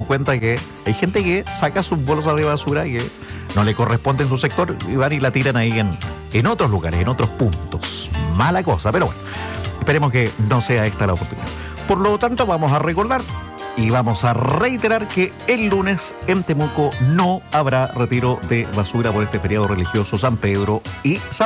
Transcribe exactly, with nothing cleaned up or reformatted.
cuenta que hay gente que saca sus bolsas de basura que no le corresponde en su sector y van y la tiran ahí en, en otros lugares, en otros puntos. Mala cosa, pero bueno, esperemos que no sea esta la oportunidad. Por lo tanto, vamos a recordar y vamos a reiterar que el lunes en Temuco no habrá retiro de basura por este feriado religioso San Pedro y San